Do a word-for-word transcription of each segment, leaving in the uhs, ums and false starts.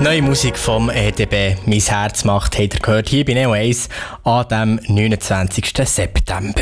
Neue Musik vom E D B «Mein Herz macht», habt ihr gehört, hier bei Neo eins an dem neunundzwanzigsten September.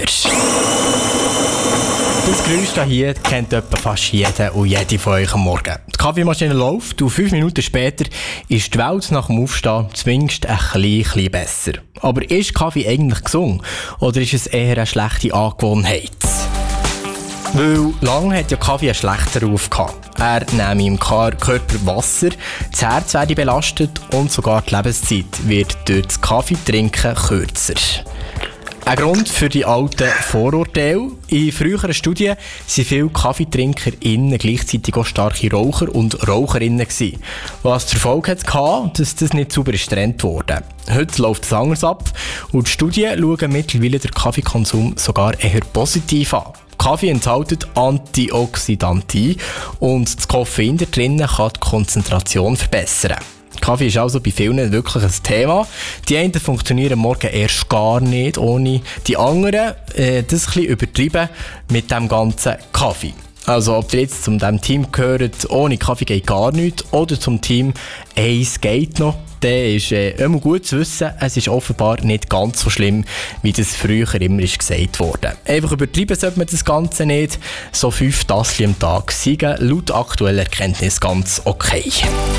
Das Geräusch hier kennt etwa fast jeder und jede von euch am Morgen. Die Kaffeemaschine läuft und fünf Minuten später ist die Welt nach dem Aufstehen zumindest ein bisschen, bisschen besser. Aber ist Kaffee eigentlich gesund oder ist es eher eine schlechte Angewohnheit? Weil lange hat ja Kaffee einen schlechten Ruf gehabt. Er nehme im Körper Wasser, das Herz werde belastet und sogar die Lebenszeit wird durch das Kaffeetrinken kürzer. Ein Grund für die alten Vorurteile. In früheren Studien waren viele KaffeetrinkerInnen gleichzeitig auch starke Raucher und Raucherinnen gewesen, was zur Folge hatte, dass das nicht sauber getrennt wurde. Heute läuft es anders ab und die Studien schauen mittlerweile den Kaffeekonsum sogar eher positiv an. Kaffee enthält Antioxidantien und das Koffein da drinnen kann die Konzentration verbessern. Kaffee ist also bei vielen wirklich ein Thema. Die einen funktionieren morgen erst gar nicht ohne, die anderen äh, das ein bisschen übertrieben mit dem ganzen Kaffee. Also ob ihr jetzt zu diesem Team gehört, ohne Kaffee geht gar nichts, oder zum Team «Eins geht noch», dann ist äh, immer gut zu wissen, es ist offenbar nicht ganz so schlimm, wie das früher immer ist gesagt wurde. Einfach übertreiben sollte man das Ganze nicht. So fünf Tassen am Tag sind laut aktueller Erkenntnis ganz okay.